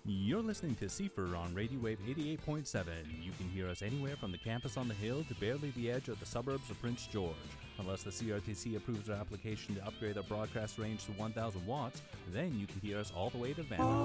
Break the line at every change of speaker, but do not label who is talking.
You're listening to Cipher on Radio Wave 88.7. You can hear us anywhere from the campus on the hill to barely the edge of the suburbs of Prince George. Unless the CRTC approves our application to upgrade our broadcast range to 1,000 watts, then you can hear us all the way to Vancouver.